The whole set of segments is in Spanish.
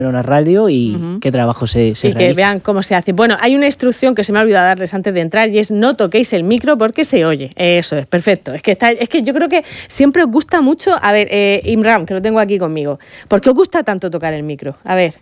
una radio y qué trabajo se realiza. Que vean cómo se hace. Bueno, hay una instrucción que se me ha olvidado darles antes de entrar y es no toquéis el micro porque se oye. Eso es, perfecto. Es que yo creo que siempre os gusta mucho. A ver, Imran, que lo tengo aquí conmigo. ¿Por qué os gusta tanto tocar el micro? A ver.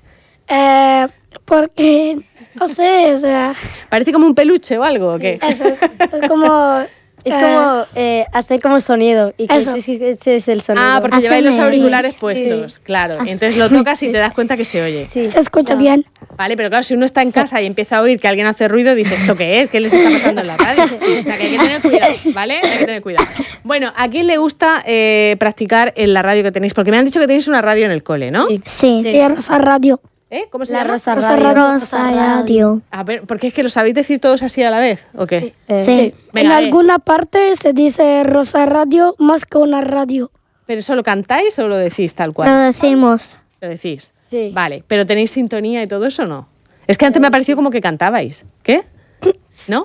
Porque, no sé, o sea... ¿Parece como un peluche o algo o qué? Eso es como... Es como hacer como sonido y que es el sonido. Ah, porque lleváis los auriculares puestos, sí. Claro. Y entonces lo tocas y te das cuenta que se oye. Sí. Se escucha bien. Vale, pero claro, si uno está en casa y empieza a oír que alguien hace ruido, dices, ¿esto qué es? ¿Qué les está pasando en la radio? O sea, que hay que tener cuidado, ¿vale? Hay que tener cuidado. Bueno, ¿a quién le gusta practicar en la radio que tenéis? Porque me han dicho que tenéis una radio en el cole, ¿no? Sí, Rosa Radio. ¿Cómo se llama? Rosa Radio. A ver, ¿por qué es que lo sabéis decir todos así a la vez? ¿O qué? Sí. Venga, en alguna parte se dice Rosa Radio más que una radio. ¿Pero eso lo cantáis o lo decís tal cual? Lo decimos. ¿Lo decís? Sí. Vale, ¿pero tenéis sintonía y todo eso o no? Es que antes me ha parecido como que cantabais. ¿Qué? ¿No?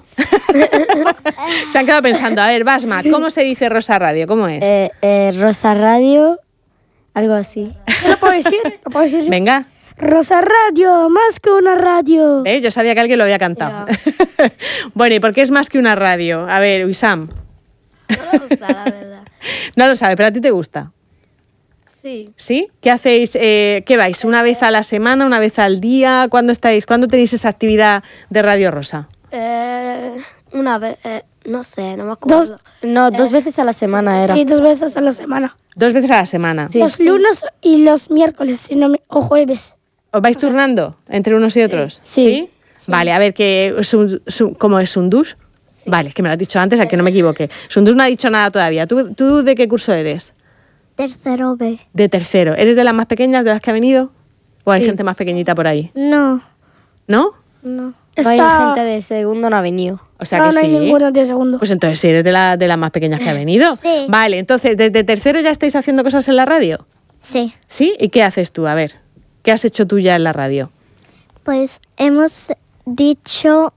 Se han quedado pensando. A ver, Basma, ¿cómo se dice Rosa Radio? ¿Cómo es? Rosa Radio, algo así. ¿Lo puedo decir? ¿Lo puedo decir? Venga. Rosa Radio, más que una radio. ¿Ves? Yo sabía que alguien lo había cantado. Bueno, ¿y por qué es más que una radio? A ver, Wissam. No lo sé, la verdad. No lo sabe, pero a ti te gusta. Sí. ¿Sí? ¿Qué hacéis? ¿Qué vais? ¿Una vez a la semana? ¿Una vez al día? ¿Cuándo estáis? ¿Cuándo tenéis esa actividad de Radio Rosa? Una vez, no sé, no me acuerdo. Dos veces a la semana era. Sí, 2 veces a la semana. 2 veces a la semana. Sí. Los lunes y los miércoles, o jueves. ¿Os vais turnando entre unos y otros? Sí. Vale, a ver, ¿cómo es Sundus? Sí. Vale, es que me lo has dicho antes, a que no me equivoque. Sundus no ha dicho nada todavía. ¿Tú de qué curso eres? Tercero B. De tercero. ¿Eres de las más pequeñas de las que ha venido? ¿O hay gente más pequeñita por ahí? No. ¿No? No. Hay gente de segundo no ha venido. O sea que sí. No hay ninguno de segundo. Pues entonces sí, eres de las más pequeñas que ha venido. Sí. Vale, entonces, ¿desde tercero ya estáis haciendo cosas en la radio? Sí. ¿Sí? ¿Y qué haces tú? A ver, ¿qué has hecho tú ya en la radio? Pues hemos dicho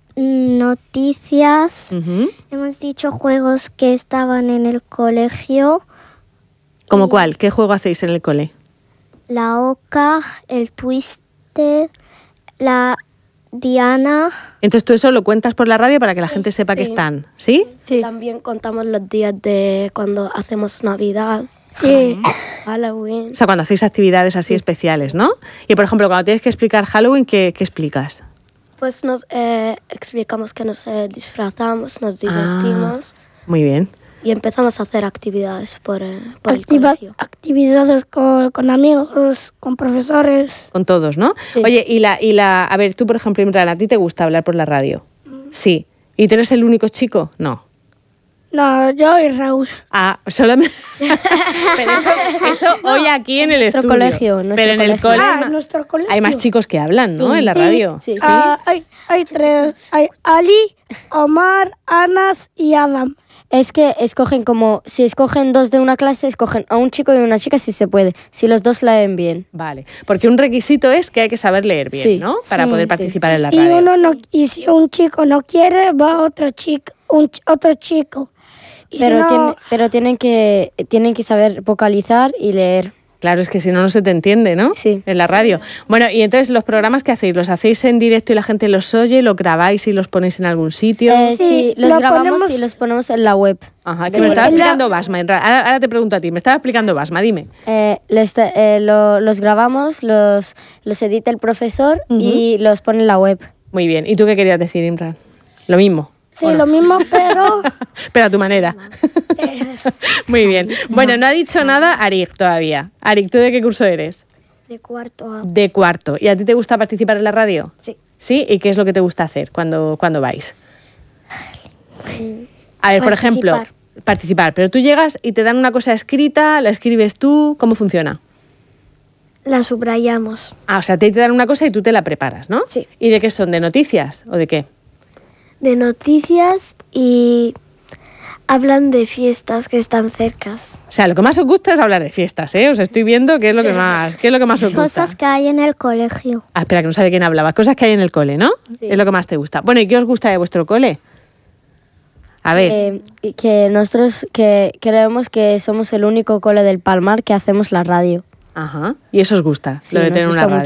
noticias, hemos dicho juegos que estaban en el colegio. ¿Cómo cuál? ¿Qué juego hacéis en el cole? La Oca, el Twisted, la Diana. Entonces tú eso lo cuentas por la radio para que la gente sepa que están, ¿sí? Sí. También contamos los días de cuando hacemos Navidad. Sí. Halloween. O sea, cuando hacéis actividades así especiales, ¿no? Y por ejemplo, cuando tienes que explicar Halloween, ¿qué explicas? Pues nos explicamos que nos disfrazamos, nos divertimos. Muy bien. Y empezamos a hacer actividades por el colegio. Actividades con amigos, con profesores. Con todos, ¿no? Sí. Oye, a ver, tú por ejemplo, Imran, ¿a ti te gusta hablar por la radio? Sí. ¿Y tú eres el único chico? No. No, yo y Raúl. Ah, solamente... Pero eso hoy aquí en el estudio. Colegio, pero en el cole en nuestro colegio. hay más chicos que hablan, ¿no? En la radio. Sí. Hay 3. Hay Ali, Omar, Anas y Adam. Es que escogen si escogen 2 de una clase, escogen a un chico y una chica si se puede, si los 2 leen bien. Vale, porque un requisito es que hay que saber leer bien, ¿no? Para poder participar en la radio. Y si un chico no quiere, va otro chico. Y pero tienen que saber vocalizar y leer. Claro, es que si no, no se te entiende, ¿no? Sí. En la radio. Bueno, y entonces, ¿los programas que hacéis? ¿Los hacéis en directo y la gente los oye? ¿Los grabáis y los ponéis en algún sitio? Sí, los grabamos y los ponemos en la web. Ajá, que me estaba explicando Basma. Ahora te pregunto a ti, me estaba explicando Basma, dime. Los grabamos, los edita el profesor y los pone en la web. Muy bien. ¿Y tú qué querías decir, Imran? Lo mismo. Sí, lo mismo, pero... Pero a tu manera. Sí. Muy bien. Bueno, no ha dicho nada Arik todavía. Arik, ¿tú de qué curso eres? De cuarto A. De cuarto. ¿Y a ti te gusta participar en la radio? Sí. ¿Sí? ¿Y qué es lo que te gusta hacer cuando vais? A ver, por ejemplo, participar. Pero tú llegas y te dan una cosa escrita, la escribes tú, ¿cómo funciona? La subrayamos. Ah, o sea, te dan una cosa y tú te la preparas, ¿no? Sí. ¿Y de qué son? ¿De noticias o de qué? De noticias y hablan de fiestas que están cercas. O sea, lo que más os gusta es hablar de fiestas, ¿eh? Os estoy viendo qué es lo que más os gusta. Cosas que hay en el colegio. Ah, espera, que no sabe quién hablaba. Cosas que hay en el cole, ¿no? Sí. Es lo que más te gusta. Bueno, ¿y qué os gusta de vuestro cole? A ver. Que nosotros que creemos que somos el único cole del Palmar que hacemos la radio. Ajá. Y eso os gusta, Sí, lo de nos tener gusta una radio.